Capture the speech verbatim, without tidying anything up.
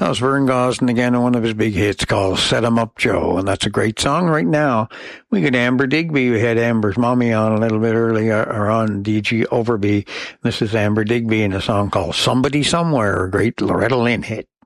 That was Vern Gosdin again on one of his big hits called Set 'em Up Joe, and that's a great song. Right now, we got Amber Digby. We had Amber's mommy on a little bit earlier, or on D G Overby. This is Amber Digby in a song called Somebody Somewhere, a great Loretta Lynn hit.